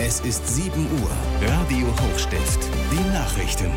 Es ist 7 Uhr. Radio Hochstift. Die Nachrichten.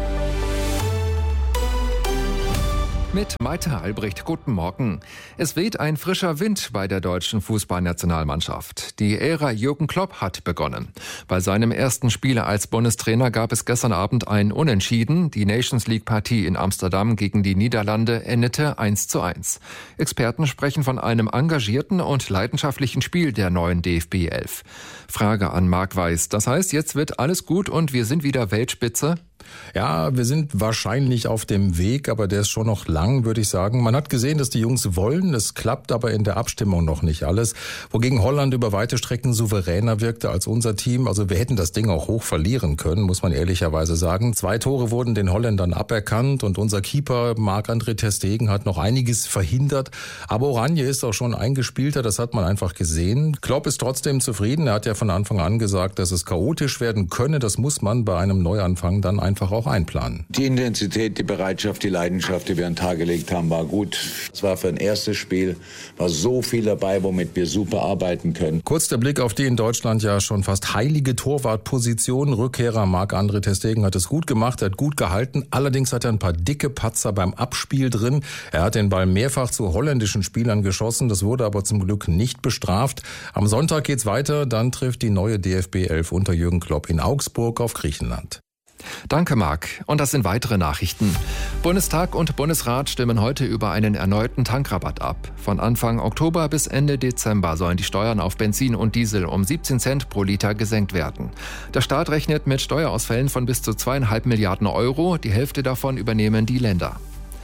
Mit Maite Albrecht, guten Morgen. Es weht ein frischer Wind bei der deutschen Fußballnationalmannschaft. Die Ära Jürgen Klopp hat begonnen. Bei seinem ersten Spiel als Bundestrainer gab es gestern Abend ein Unentschieden. Die Nations-League-Partie in Amsterdam gegen die Niederlande endete 1:1. Experten sprechen von einem engagierten und leidenschaftlichen Spiel der neuen DFB 11. Frage an Marc Weiß. Das heißt, jetzt wird alles gut und wir sind wieder Weltspitze? Ja, wir sind wahrscheinlich auf dem Weg, aber der ist schon noch lang, würde ich sagen. Man hat gesehen, dass die Jungs wollen, es klappt aber in der Abstimmung noch nicht alles. Wogegen Holland über weite Strecken souveräner wirkte als unser Team. Also wir hätten das Ding auch hoch verlieren können, muss man ehrlicherweise sagen. 2 Tore wurden den Holländern aberkannt und unser Keeper Marc-André ter Stegen hat noch einiges verhindert. Aber Oranje ist auch schon eingespielter, das hat man einfach gesehen. Klopp ist trotzdem zufrieden. Er hat ja von Anfang an gesagt, dass es chaotisch werden könne. Das muss man bei einem Neuanfang dann einfach auch einplanen. Die Intensität, die Bereitschaft, die Leidenschaft, die wir an den Tag gelegt haben, war gut. Es war für ein erstes Spiel, war so viel dabei, womit wir super arbeiten können. Kurz der Blick auf die in Deutschland ja schon fast heilige Torwartposition. Rückkehrer Marc-André ter Stegen hat es gut gemacht, hat gut gehalten. Allerdings hat er ein paar dicke Patzer beim Abspiel drin. Er hat den Ball mehrfach zu holländischen Spielern geschossen. Das wurde aber zum Glück nicht bestraft. Am Sonntag geht's weiter. Dann trifft die neue DFB 11 unter Jürgen Klopp in Augsburg auf Griechenland. Danke, Marc. Und das sind weitere Nachrichten. Bundestag und Bundesrat stimmen heute über einen erneuten Tankrabatt ab. Von Anfang Oktober bis Ende Dezember sollen die Steuern auf Benzin und Diesel um 17 Cent pro Liter gesenkt werden. Der Staat rechnet mit Steuerausfällen von bis zu 2,5 Milliarden Euro. Die Hälfte davon übernehmen die Länder.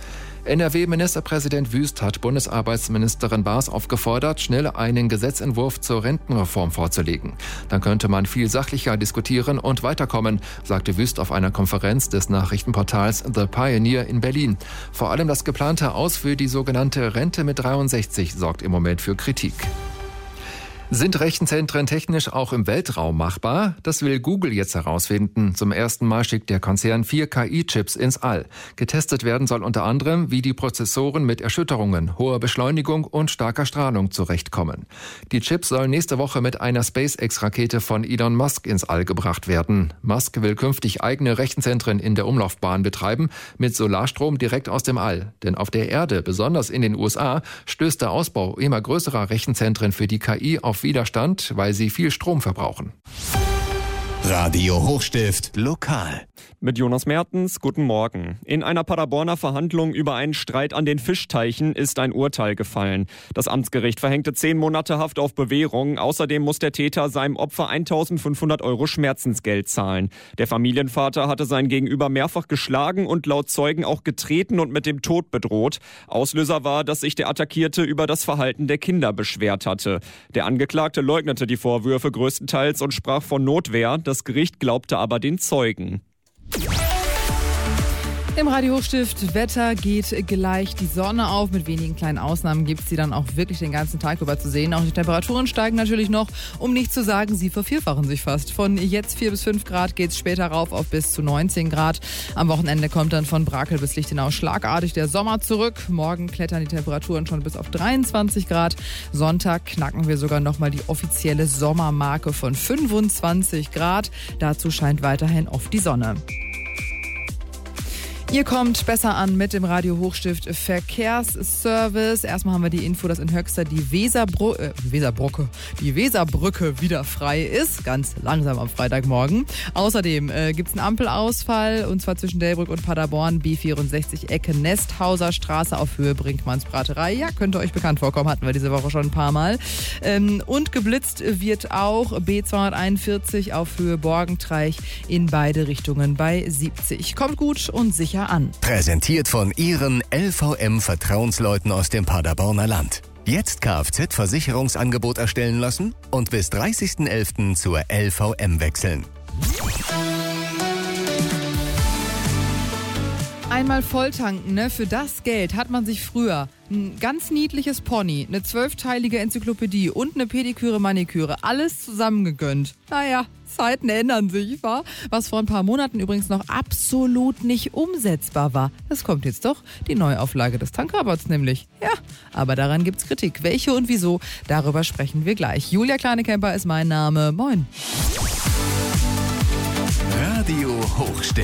NRW-Ministerpräsident Wüst hat Bundesarbeitsministerin Baas aufgefordert, schnell einen Gesetzentwurf zur Rentenreform vorzulegen. Dann könnte man viel sachlicher diskutieren und weiterkommen, sagte Wüst auf einer Konferenz des Nachrichtenportals The Pioneer in Berlin. Vor allem das geplante Aus für die sogenannte Rente mit 63 sorgt im Moment für Kritik. Sind Rechenzentren technisch auch im Weltraum machbar? Das will Google jetzt herausfinden. Zum ersten Mal schickt der Konzern 4 KI-Chips ins All. Getestet werden soll unter anderem, wie die Prozessoren mit Erschütterungen, hoher Beschleunigung und starker Strahlung zurechtkommen. Die Chips sollen nächste Woche mit einer SpaceX-Rakete von Elon Musk ins All gebracht werden. Musk will künftig eigene Rechenzentren in der Umlaufbahn betreiben, mit Solarstrom direkt aus dem All. Denn auf der Erde, besonders in den USA, stößt der Ausbau immer größerer Rechenzentren für die KI auf Widerstand, weil sie viel Strom verbrauchen. Radio Hochstift lokal. Mit Jonas Mertens, guten Morgen. In einer Paderborner Verhandlung über einen Streit an den Fischteichen ist ein Urteil gefallen. Das Amtsgericht verhängte 10 Monate Haft auf Bewährung. Außerdem muss der Täter seinem Opfer 1.500 € Schmerzensgeld zahlen. Der Familienvater hatte sein Gegenüber mehrfach geschlagen und laut Zeugen auch getreten und mit dem Tod bedroht. Auslöser war, dass sich der Attackierte über das Verhalten der Kinder beschwert hatte. Der Angeklagte leugnete die Vorwürfe größtenteils und sprach von Notwehr. Das Gericht glaubte aber den Zeugen. Im Radio Hochstift, Wetter geht gleich die Sonne auf. Mit wenigen kleinen Ausnahmen gibt es sie dann auch wirklich den ganzen Tag über zu sehen. Auch die Temperaturen steigen natürlich noch, um nicht zu sagen, sie vervierfachen sich fast. Von jetzt 4 bis 5 Grad geht es später rauf auf bis zu 19 Grad. Am Wochenende kommt dann von Brakel bis Lichtenau schlagartig der Sommer zurück. Morgen klettern die Temperaturen schon bis auf 23 Grad. Sonntag knacken wir sogar nochmal die offizielle Sommermarke von 25 Grad. Dazu scheint weiterhin oft die Sonne. Ihr kommt besser an mit dem Radio Hochstift Verkehrsservice. Erstmal haben wir die Info, dass in Höxter die Weserbrücke wieder frei ist. Ganz langsam am Freitagmorgen. Außerdem gibt es einen Ampelausfall und zwar zwischen Delbrück und Paderborn. B64 Ecke Nesthauser Straße auf Höhe Brinkmanns Braterei. Ja, könnte euch bekannt vorkommen, hatten wir diese Woche schon ein paar Mal. Und geblitzt wird auch B241 auf Höhe Borgentreich in beide Richtungen bei 70. Kommt gut und sicher an. Präsentiert von Ihren LVM-Vertrauensleuten aus dem Paderborner Land. Jetzt Kfz-Versicherungsangebot erstellen lassen und bis 30.11. zur LVM wechseln. Einmal volltanken, ne? Für das Geld hat man sich früher ein ganz niedliches Pony, eine 12-teilige Enzyklopädie und eine Pediküre, Maniküre, alles zusammengegönnt. Naja, Zeiten ändern sich, wa? Was vor ein paar Monaten übrigens noch absolut nicht umsetzbar war. Das kommt jetzt doch, die Neuauflage des Tankrabatts nämlich. Ja, aber daran gibt's Kritik. Welche und wieso, darüber sprechen wir gleich. Julia Kleinekemper ist mein Name. Moin. Radio hochstellen.